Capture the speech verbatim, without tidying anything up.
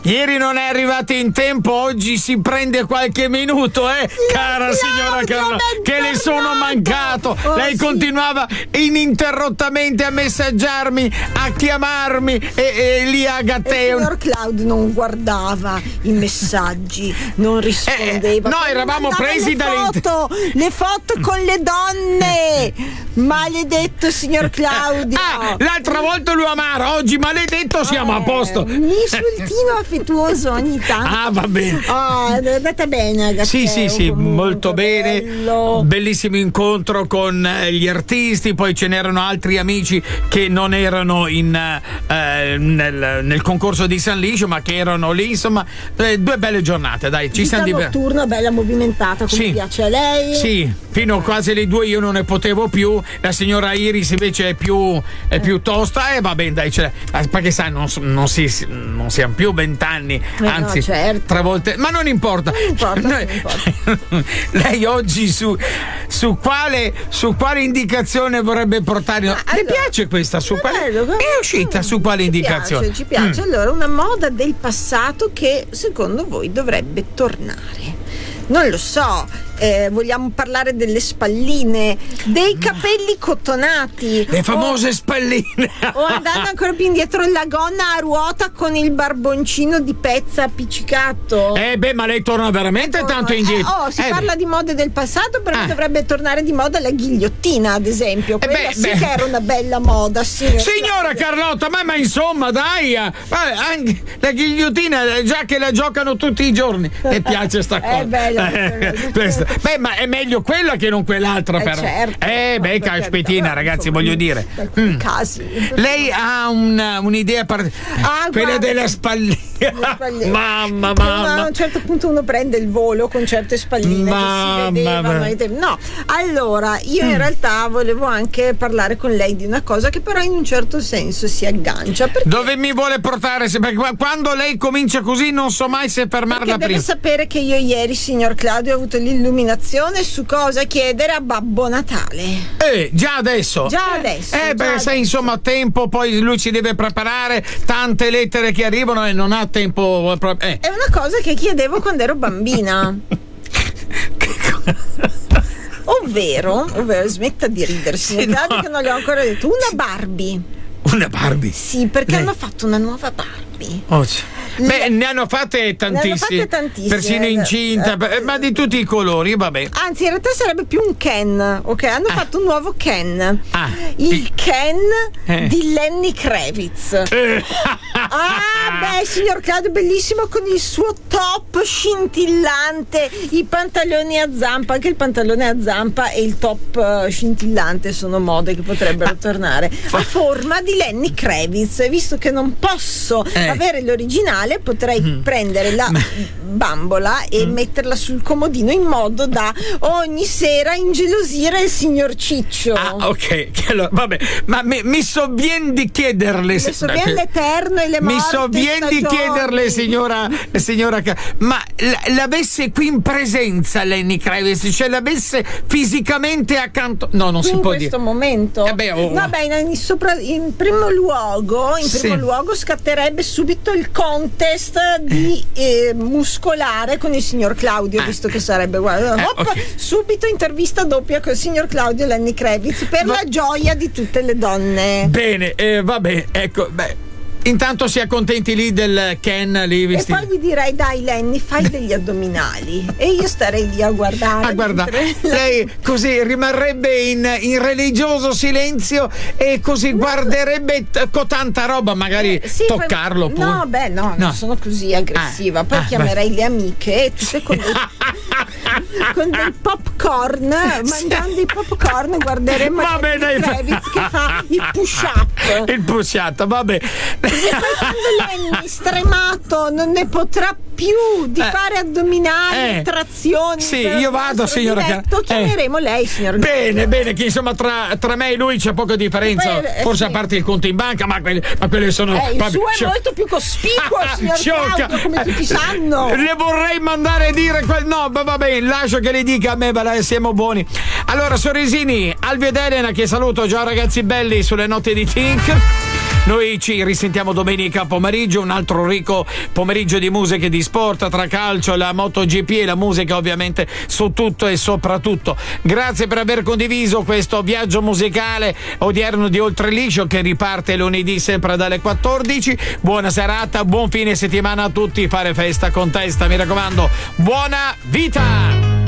Ieri non è arrivato in tempo, oggi si prende qualche minuto, eh, cara signora Carlotta, che le sono mancato. Oh, Lei sì. continuava ininterrottamente a messaggiarmi, a chiamarmi e, e lì a Il Gatteo. signor Claudio non guardava i messaggi, non rispondeva. Eh, no, Poi eravamo mandava presi le dalle foto, le foto con le donne. Maledetto signor Claudio. Ah, l'altra volta lui amaro, oggi maledetto, siamo Eh, a posto. Un insultino affettuoso ogni tanto. Ah, va bene. Oh, è andata bene, Gatteo, Sì, sì, sì, comunque, molto bene. bello. Bellissimo incontro con eh, gli artisti, poi ce n'erano altri amici che non erano in, eh, nel, nel concorso di San Liscio, ma che erano lì, insomma, eh, due belle giornate, dai, ci Vita siamo divertiti. notturna bella movimentata, come Sì. piace a lei. Sì, fino a quasi le due io non ne potevo più, la signora Iris invece è più, è più tosta e va bene, dai, ce l'è. Perché sai, non, non, si, non siamo più vent'anni, Eh, anzi, no, certo. tre volte, ma non importa. Non importa, Noi- non importa. Lei oggi su, su, quale, su quale indicazione vorrebbe portare? Ma Mi allora, piace questa, su è quale, bello, è uscita su quale ci indicazione? Piace, ci piace. Mm. Allora, una moda del passato che secondo voi dovrebbe tornare. Non lo so, eh, vogliamo parlare delle spalline, dei capelli cotonati. Le famose spalline. O andando ancora più indietro, la gonna a ruota con il barboncino di pezza appiccicato. Eh beh, ma lei torna veramente tanto Eh, indietro. oh, si Eh, parla di mode del passato, però Ah. dovrebbe tornare di moda la ghigliottina, ad esempio. Eh, Quella beh, sì beh. che era una bella moda, signor Signora Claudio. Carlotta, ma, ma insomma, dai, eh, ma anche la ghigliottina, eh, già che la giocano tutti i giorni, mi piace sta cosa. È bella, Eh, è bella. questa- Beh, ma è meglio quella che non quell'altra, Eh, però. certo. Eh, beh, Per caspettina, carità, ragazzi, insomma, voglio dire. in alcuni Mm. casi. Lei ha un- un'idea par- Ah, quella guarda, della spallina. le spalline. Mamma, Che A mamma. un certo punto uno prende il volo con certe spalline Mamma, che si vedevano mamma. ai tempi. No, allora io Mm. in realtà volevo anche parlare con lei di una cosa che però in un certo senso si aggancia. Perché, Dove mi vuole portare? Se- Perché quando lei comincia così non so mai se fermarla perché deve prima. sapere che io ieri, signor Claudio, ho avuto l'illuminazione su cosa chiedere a Babbo Natale. Eh, già adesso. Già adesso, Eh, già beh, sai, adesso. insomma, a tempo, poi lui ci deve preparare tante lettere che arrivano e non ha tempo. eh, pro- Eh. È una cosa che chiedevo quando ero bambina. Ovvero, ovvero, smetta di ridere, signor Sì, Claudio, no. che non le ho ancora detto. Una Barbie. Una Barbie. Sì, perché Lei- hanno fatto una nuova Barbie. Oh, c- Beh, ne hanno fatte tantissime. fatte tantissime. Persino incinta, Eh, eh, ma di tutti i colori, vabbè. Anzi, in realtà sarebbe più un Ken, ok? Hanno Ah. fatto un nuovo Ken. Ah. Il Ken Eh. di Lenny Kravitz. Eh. Ah, beh, signor Claudio, bellissimo con il suo top scintillante, i pantaloni a zampa, anche il pantalone a zampa e il top eh, scintillante sono mode che potrebbero tornare. A forma di Lenny Kravitz, e visto che non posso Eh. avere l'originale, potrei Mm. prendere la bambola e metterla sul comodino in modo da ogni sera ingelosire il signor Ciccio. Ah, ok. Che allora, vabbè, ma mi, mi sovvien di chiederle. se- Le sovviene l'eterno e le Mi morte sovvien di stagioni. chiederle, signora, signora Ca- ma l- l'avesse qui in presenza Lenny Kravitz, cioè l'avesse fisicamente accanto. No, non si in può questo dire. momento. Eh beh, oh. No, beh, in, sopra- in primo luogo, in Sì. primo luogo scatterebbe subito il contest di eh, muscolare con il signor Claudio, Ah. visto che sarebbe guarda, Eh, hop, ok. subito intervista doppia con il signor Claudio e Lenny Kravitz per Va- la gioia di tutte le donne. Bene, eh, vabbè, ecco, beh. Intanto si accontenti lì del Ken lì E vestito. poi gli direi: dai, Lenny, fai degli addominali. E io starei lì a guardare. Ah, guarda, mentre la- lei così rimarrebbe in, in religioso silenzio e così guarderebbe t- con tanta roba, magari Eh, sì, poi- toccarlo pure. No, beh, no, No. non sono così aggressiva. Ah, Poi ah, chiamerei le amiche, tutte con dei, con dei popcorn, mangiando i popcorn, guarderemo Vabbè, dai, fa- Kravitz che fa il push up. Il push up, vabbè. E poi quando Lenny, stremato, non ne potrà più di Eh. fare addominali, Eh. trazioni. Sì, per io vado, il signora diretto, Car- eh. chiameremo lei, signor Bene, bene, che insomma tra, tra me e lui c'è poca differenza. E poi, eh, Forse sì. a parte il conto in banca, ma quelle, ma quelle sono. Eh, il vabbè, suo è scio- molto più cospicuo, signor Sciocca. Claudio, come tutti sanno. Le vorrei mandare a dire quel. No, ma va bene, lascio che le dica a me, va là, siamo buoni. Allora, sorrisini, Alvio ed Elena che saluto, ciao ragazzi belli sulle notti di Tink. Noi ci risentiamo domenica pomeriggio, un altro ricco pomeriggio di musica e di sport tra calcio, la MotoGP e la musica ovviamente su tutto e soprattutto. Grazie per aver condiviso questo viaggio musicale odierno di Oltre Liscio che riparte lunedì sempre dalle quattordici. Buona serata, buon fine settimana a tutti, fare festa con testa, mi raccomando, buona vita!